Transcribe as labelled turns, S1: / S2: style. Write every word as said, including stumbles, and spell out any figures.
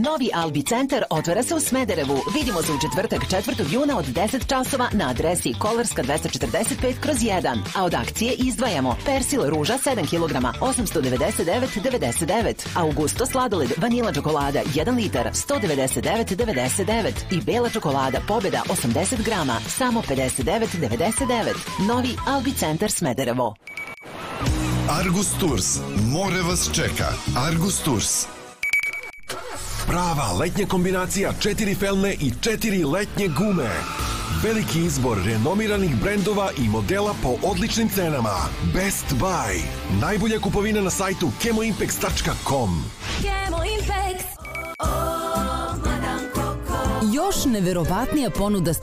S1: Novi Albi centar otvara se u Smederevu. Vidimo se u četvrtak četvrtog juna od deset časova na adresi Kolarska dvesta četrdeset pet kroz jedan. A od akcije izdvajamo Persil ruža sedam kilograma, osamsto devedeset devet devedeset devet, Augusto sladoled vanila čokolada jedan litar, sto devedeset devet devedeset devet i bela čokolada Pobeda osamdeset grama, samo pedeset devet devedeset devet. Novi Albi centar Smederevo.
S2: Argus Tours. More vas čeka. Argus Tours.
S3: Prava letnja kombinacija četiri felne i četiri letnje gume. Veliki izbor renomiranih brendova i modela po odličnim cenama. Best Buy. Najbolja kupovina na sajtu kemoimpex tačka com.
S4: Još neverovatnija ponuda